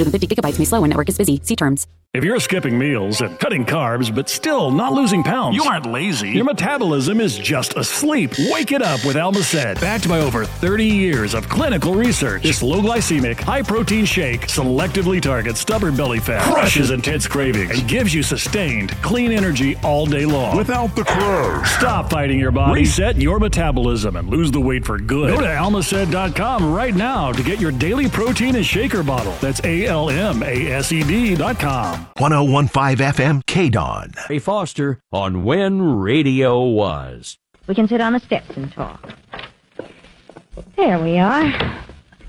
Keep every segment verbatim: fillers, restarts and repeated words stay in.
than fifty gigabytes may slow when network is busy. See terms. If you're skipping meals and cutting carbs, but still not losing pounds, you aren't lazy. Your metabolism is just asleep. Wake it up with Almacet. Backed by over thirty years of clinical research, this low-glycemic, high-protein shake selectively targets stubborn belly fat, crushes intense cravings, and gives you sustained, clean energy all day long. Without the carbs. Stop fighting your body. Reset your metabolism and lose the weight for good. Go to almacet dot com right now to get your daily protein and shaker bottle. That's A L M A S E D dot com. one oh one point five F M K D O N. Ray Foster on When Radio Was. We can sit on the steps and talk. There we are.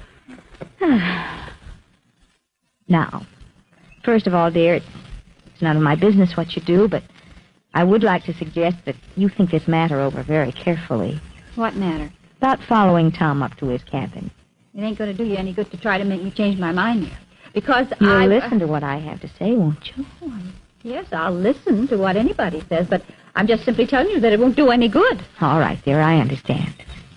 Now, first of all, dear, it's, it's none of my business what you do, but I would like to suggest that you think this matter over very carefully. What matter? About following Tom up to his cabin. It ain't going to do you any good to try to make me change my mind there. Because You'll I... listen to what I have to say, won't you? Oh, yes, I'll listen to what anybody says, but I'm just simply telling you that it won't do any good. All right, dear, I understand.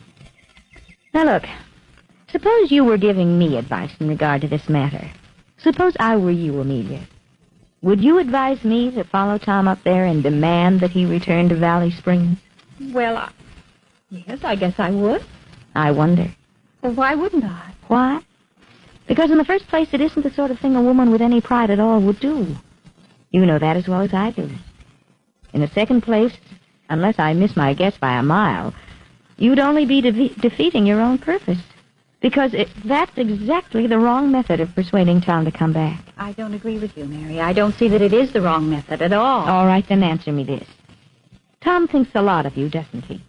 Now, look, suppose you were giving me advice in regard to this matter. Suppose I were you, Amelia. Would you advise me to follow Tom up there and demand that he return to Valley Springs? Well, I... yes, I guess I would. I wonder. Well, why wouldn't I? Why? Because in the first place, it isn't the sort of thing a woman with any pride at all would do. You know that as well as I do. In the second place, unless I miss my guess by a mile, you'd only be de- defeating your own purpose. Because it, that's exactly the wrong method of persuading Tom to come back. I don't agree with you, Mary. I don't see that it is the wrong method at all. All right, then answer me this. Tom thinks a lot of you, doesn't he?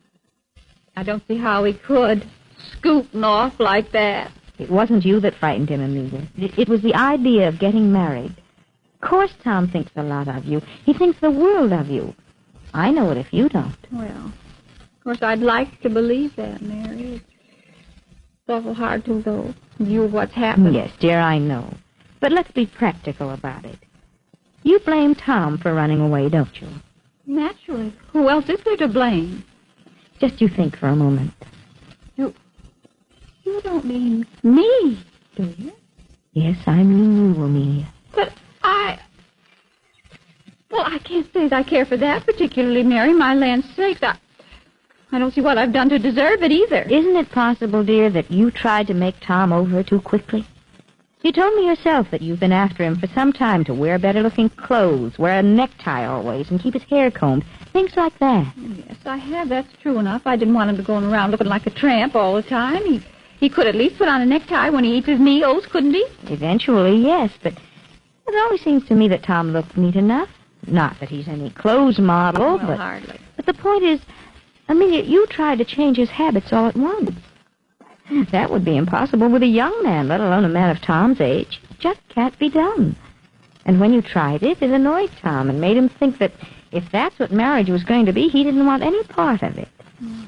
I don't see how he could, scooting off like that. It wasn't you that frightened him, Amelia. It, it was the idea of getting married. Of course Tom thinks a lot of you. He thinks the world of you. I know it if you don't. Well, of course, I'd like to believe that, Mary. It's awful hard to, though, view what's happened. Yes, dear, I know. But let's be practical about it. You blame Tom for running away, don't you? Naturally. Who else is there to blame? Just you think for a moment. You, you don't mean me, do you? Yes, I mean you, Amelia. But I... Well, I can't say that I care for that particularly, Mary. My land's sakes, I... I don't see what I've done to deserve it either. Isn't it possible, dear, that you tried to make Tom over too quickly? You told me yourself that you've been after him for some time to wear better-looking clothes, wear a necktie always, and keep his hair combed. Things like that. Yes, I have. That's true enough. I didn't want him to go around looking like a tramp all the time. He he could at least put on a necktie when he eats his meals, couldn't he? Eventually, yes, but it always seems to me that Tom looks neat enough. Not that he's any clothes model, well, but... hardly. But the point is, Amelia, you tried to change his habits all at once. That would be impossible with a young man, let alone a man of Tom's age. It just can't be done. And when you tried it, it annoyed Tom and made him think that if that's what marriage was going to be, he didn't want any part of it.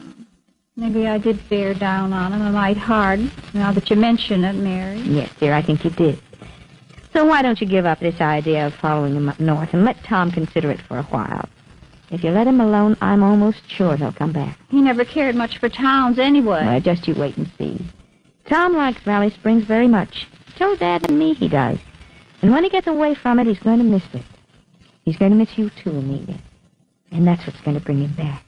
Maybe I did bear down on him a mite hard, now that you mention it, Mary. Yes, dear, I think you did. So why don't you give up this idea of following him up north and let Tom consider it for a while? If you let him alone, I'm almost sure he'll come back. He never cared much for towns anyway. Well, just you wait and see. Tom likes Valley Springs very much. So Dad and me he does. And when he gets away from it, he's going to miss it. He's going to miss you too, Amelia. And that's what's going to bring him back.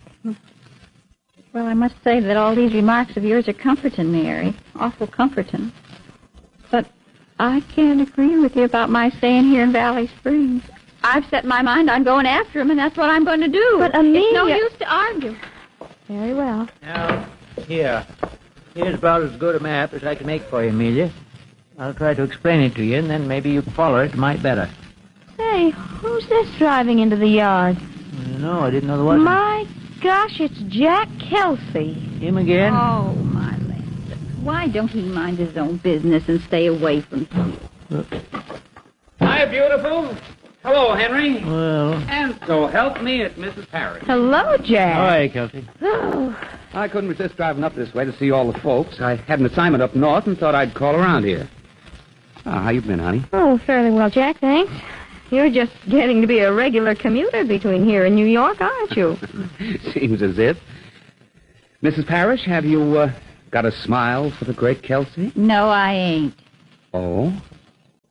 Well, I must say that all these remarks of yours are comforting, Mary. Awful comforting. But I can't agree with you about my staying here in Valley Springs. I've set my mind on going after him, and that's what I'm going to do. But, Amelia... It's no use to argue. Very well. Now, here. Here's about as good a map as I can make for you, Amelia. I'll try to explain it to you, and then maybe you can follow it might better. Say, who's this driving into the yard? I don't know. I didn't know there was. My gosh, it's Jack Kelsey. Him again? Oh, my land. Why don't he mind his own business and stay away from you? Hi, beautiful. Hello, Henry. Well... And so help me, it's Missus Parrish. Hello, Jack. Hi, Kelsey. Oh. I couldn't resist driving up this way to see all the folks. I had an assignment up north and thought I'd call around here. Ah, how you been, honey? Oh, fairly well, Jack, thanks. You're just getting to be a regular commuter between here and New York, aren't you? Seems as if. Missus Parrish, have you uh, got a smile for the great Kelsey? No, I ain't. Oh?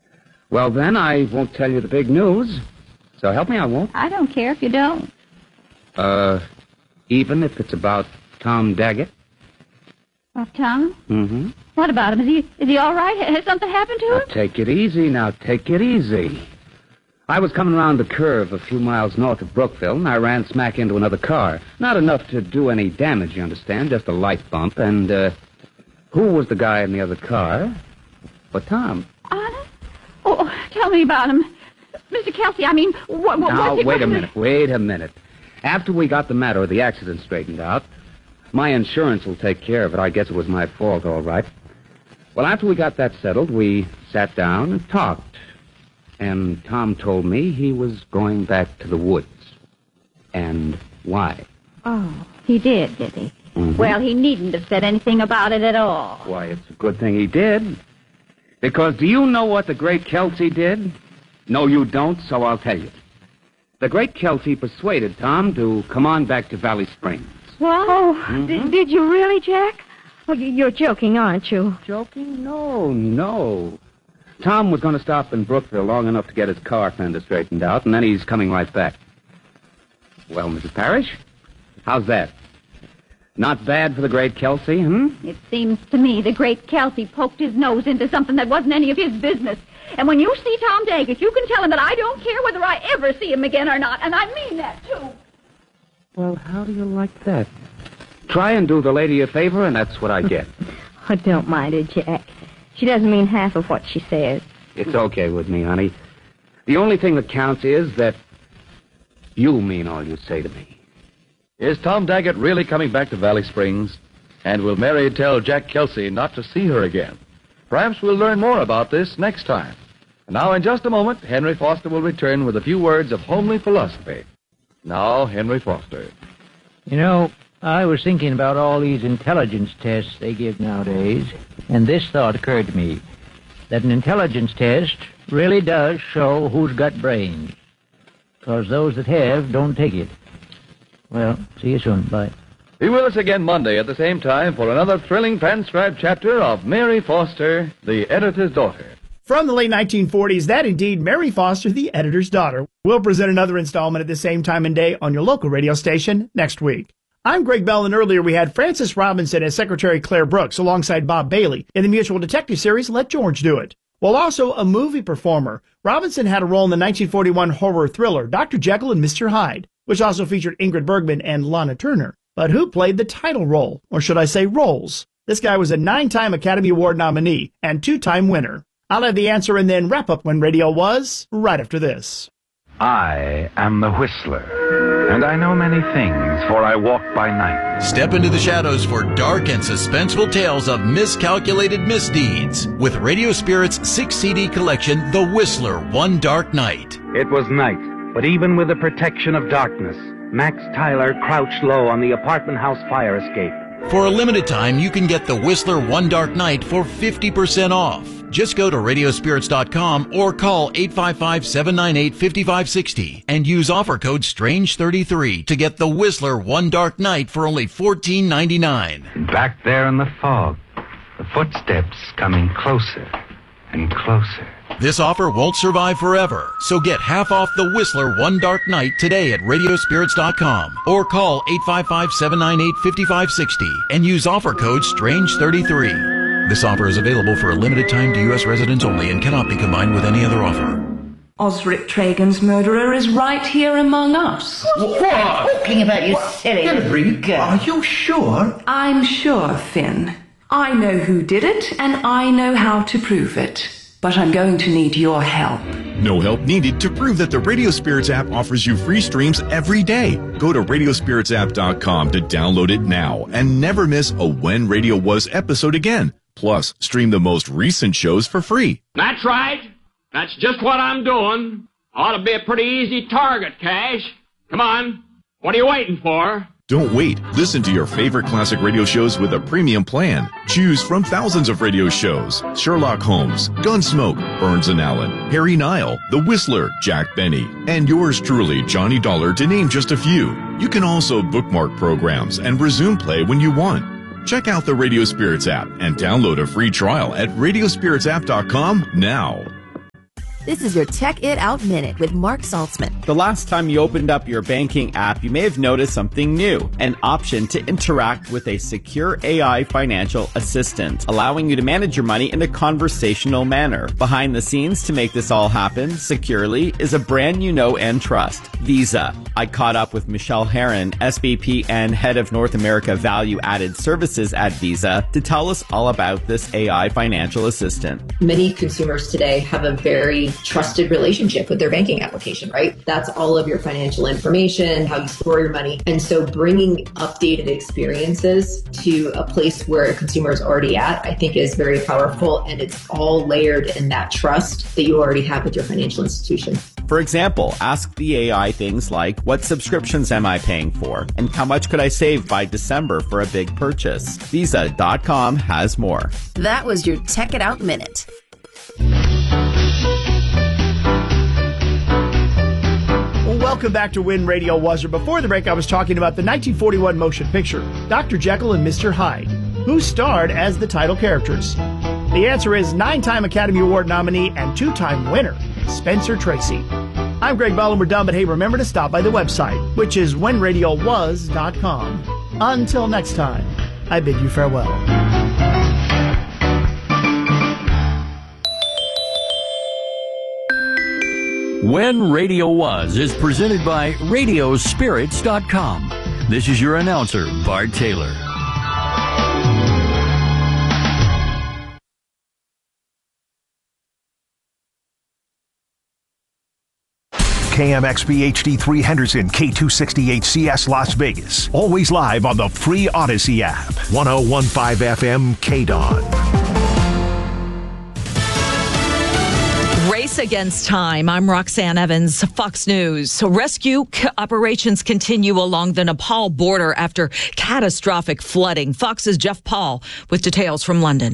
Well, then, I won't tell you the big news. So help me, I won't. I don't care if you don't. Uh, even if it's about Tom Daggett? Oh, Tom? Mm-hmm. What about him? Is he is he all right? Has something happened to Now, him? take it easy. Now, take it easy. I was coming around the curve a few miles north of Brookville, and I ran smack into another car. Not enough to do any damage, you understand, just a light bump. And, uh, who was the guy in the other car? But Tom. Honest? Oh, tell me about him. Mister Kelsey, I mean, what, what Now, what's he wait a going to- minute, wait a minute. After we got the matter of the accident straightened out, my insurance will take care of it. I guess it was my fault, all right. Well, after we got that settled, we sat down and talked. And Tom told me he was going back to the woods. And why? Oh, he did, did he? Mm-hmm. Well, he needn't have said anything about it at all. Why, it's a good thing he did. Because do you know what the great Kelsey did? No, you don't, so I'll tell you. The great Kelsey persuaded Tom to come on back to Valley Springs. What? Oh, d- did you really, Jack? Oh, y- you're joking, aren't you? Joking? No, no. Tom was going to stop in Brookville long enough to get his car fender straightened out, and then he's coming right back. Well, Missus Parrish, how's that? Not bad for the great Kelsey, hmm? It seems to me the great Kelsey poked his nose into something that wasn't any of his business. And when you see Tom Daggett, you can tell him that I don't care whether I ever see him again or not, and I mean that, too. Well, how do you like that? Try and do the lady a favor, and that's what I get. Oh, don't mind her, Jack. She doesn't mean half of what she says. It's okay with me, honey. The only thing that counts is that you mean all you say to me. Is Tom Daggett really coming back to Valley Springs? And will Mary tell Jack Kelsey not to see her again? Perhaps we'll learn more about this next time. And now, in just a moment, Henry Foster will return with a few words of homely philosophy. Now, Henry Foster. You know, I was thinking about all these intelligence tests they give nowadays, and this thought occurred to me, that an intelligence test really does show who's got brains, because those that have don't take it. Well, see you soon. Bye. Be with us again Monday at the same time for another thrilling transcribed chapter of Mary Foster, the editor's daughter. From the late nineteen forties, that indeed, Mary Foster, the editor's daughter. We'll present another installment at the same time and day on your local radio station next week. I'm Greg Bell, and earlier we had Francis Robinson as Secretary Claire Brooks alongside Bob Bailey in the Mutual Detective series Let George Do It. While also a movie performer, Robinson had a role in the nineteen forty-one horror thriller Doctor Jekyll and Mister Hyde, which also featured Ingrid Bergman and Lana Turner. But who played the title role, or should I say roles? This guy was a nine-time Academy Award nominee and two-time winner. I'll have the answer and then wrap up when radio was right after this. I am the Whistler, and I know many things, for I walk by night. Step into the shadows for dark and suspenseful tales of miscalculated misdeeds with Radio Spirit's six C D collection, The Whistler, One Dark Night. It was night, but even with the protection of darkness, Max Tyler crouched low on the apartment house fire escape. For a limited time, you can get The Whistler One Dark Night for fifty percent off. Just go to radio spirits dot com or call eight five five, seven nine eight, five five six zero and use offer code strange thirty-three to get The Whistler One Dark Night for only fourteen ninety-nine. Back there in the fog, the footsteps coming closer and closer. This offer won't survive forever, so get half off The Whistler One Dark Night today at radio spirits dot com or call eight five five, seven nine eight, five five six zero and use offer code strange thirty-three. This offer is available for a limited time to U S residents only and cannot be combined with any other offer. Osric Tragan's murderer is right here among us. What? Talking about you silly little girl. Are you sure? I'm sure, Finn. I know who did it, and I know how to prove it. But I'm going to need your help. No help needed to prove that the Radio Spirits app offers you free streams every day. Go to radio spirits app dot com to download it now and never miss a When Radio Was episode again. Plus, stream the most recent shows for free. That's right. That's just what I'm doing. Ought to be a pretty easy target, Cash. Come on. What are you waiting for? Don't wait. Listen to your favorite classic radio shows with a premium plan. Choose from thousands of radio shows. Sherlock Holmes, Gunsmoke, Burns and Allen, Harry Nile, The Whistler, Jack Benny, and yours truly, Johnny Dollar, to name just a few. You can also bookmark programs and resume play when you want. Check out the Radio Spirits app and download a free trial at radio spirits app dot com now. This is your Check It Out Minute with Mark Saltzman. The last time you opened up your banking app, you may have noticed something new, an option to interact with a secure A I financial assistant, allowing you to manage your money in a conversational manner. Behind the scenes to make this all happen securely is a brand you know and trust, Visa. I caught up with Michelle Herron, S V P and Head of North America Value Added Services at Visa, to tell us all about this A I financial assistant. Many consumers today have a very trusted relationship with their banking application, right? That's all of your financial information, how you store your money. And so bringing updated experiences to a place where a consumer is already at, I think is very powerful. And it's all layered in that trust that you already have with your financial institution. For example, ask the A I things like, what subscriptions am I paying for? And how much could I save by December for a big purchase? Visa dot com has more. That was your Check It Out Minute. Welcome back to When Radio Was. Before the break, I was talking about the nineteen forty-one motion picture, Doctor Jekyll and Mister Hyde, who starred as the title characters. The answer is nine-time Academy Award nominee and two-time winner, Spencer Tracy. I'm Greg Bell, and we're done, but hey, remember to stop by the website, which is when radio was dot com. Until next time, I bid you farewell. When Radio Was is presented by radio spirits dot com. This is your announcer, Bart Taylor. K M X B H D three Henderson, K two sixty-eight C S Las Vegas. Always live on the free Odyssey app. ten fifteen F M K D O N. Race against time. I'm Roxanne Evans, Fox News. So rescue c- operations continue along the Nepal border after catastrophic flooding. Fox's Jeff Paul with details from London.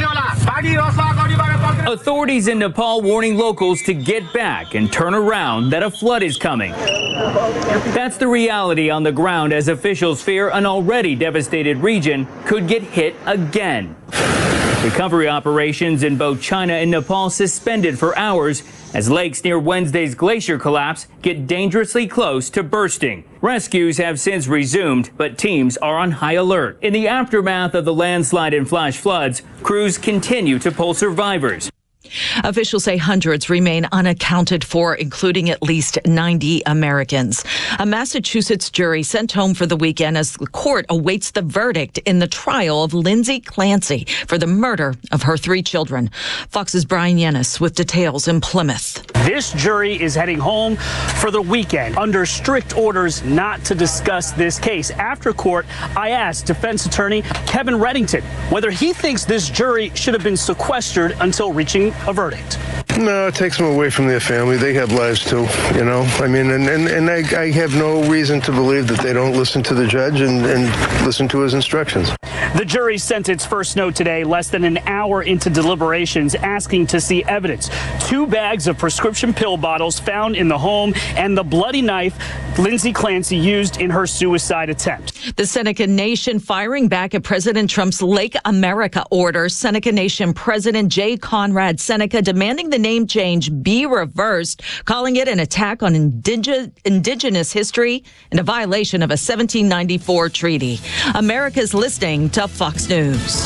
Authorities in Nepal warning locals to get back and turn around, that a flood is coming. That's the reality on the ground as officials fear an already devastated region could get hit again. Recovery operations in both China and Nepal suspended for hours as lakes near Wednesday's glacier collapse get dangerously close to bursting. Rescues have since resumed, but teams are on high alert. In the aftermath of the landslide and flash floods, crews continue to pull survivors. Officials say hundreds remain unaccounted for, including at least ninety Americans. A Massachusetts jury sent home for the weekend as the court awaits the verdict in the trial of Lindsay Clancy for the murder of her three children. Fox's Brian Yennis with details in Plymouth. This jury is heading home for the weekend under strict orders not to discuss this case. After court, I asked defense attorney Kevin Reddington whether he thinks this jury should have been sequestered until reaching a verdict. No, it takes them away from their family. They have lives too, you know. I mean, and, and, and I, I have no reason to believe that they don't listen to the judge and, and listen to his instructions. The jury sent its first note today, less than an hour into deliberations, asking to see evidence. Two bags of prescription pill bottles found in the home and the bloody knife Lindsay Clancy used in her suicide attempt. The Seneca Nation firing back at President Trump's Lake America order. Seneca Nation President Jay Conrad Seneca demanding the name change be reversed, calling it an attack on indige- indigenous history and a violation of a seventeen ninety-four treaty. America's listening to Fox News.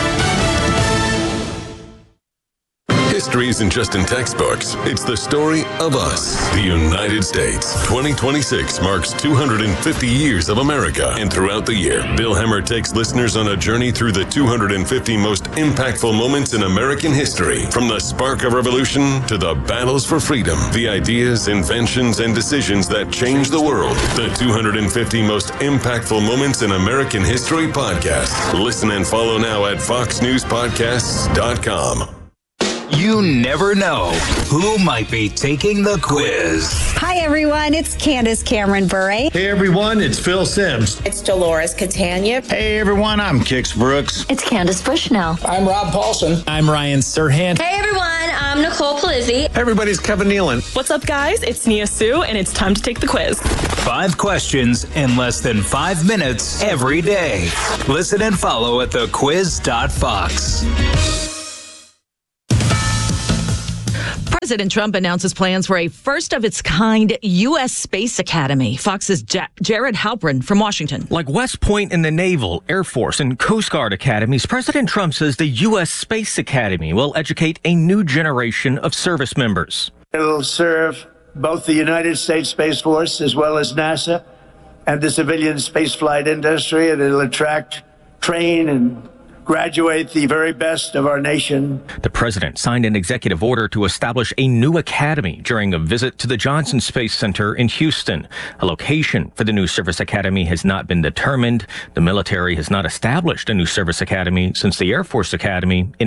History isn't just in textbooks. It's the story of us, the United States. twenty twenty-six marks two hundred fifty years of America. And throughout the year, Bill Hemmer takes listeners on a journey through the two hundred fifty most impactful moments in American history. From the spark of revolution to the battles for freedom, the ideas, inventions, and decisions that changed the world. The two hundred fifty most impactful moments in American history podcast. Listen and follow now at fox news podcasts dot com. You never know who might be taking the quiz. Hi, everyone. It's Candace Cameron Bure. Hey, everyone. It's Phil Sims. It's Dolores Catania. Hey, everyone. I'm Kix Brooks. It's Candace Bushnell. I'm Rob Paulson. I'm Ryan Serhant. Hey, everyone. I'm Nicole Palizzi. Everybody's Kevin Nealon. What's up, guys? It's Nia Sue, and it's time to take the quiz. Five questions in less than five minutes every day. Listen and follow at the quiz dot fox. President Trump announces plans for a first-of-its-kind U S Space Academy. Fox's Ja- Jared Halpern from Washington. Like West Point and the Naval, Air Force, and Coast Guard academies, President Trump says the U S Space Academy will educate a new generation of service members. It will serve both the United States Space Force as well as NASA and the civilian spaceflight industry, and it'll attract, train, and graduate the very best of our nation. The president signed an executive order to establish a new academy during a visit to the Johnson Space Center in Houston. A location for the new service academy has not been determined. The military has not established a new service academy since the Air Force Academy in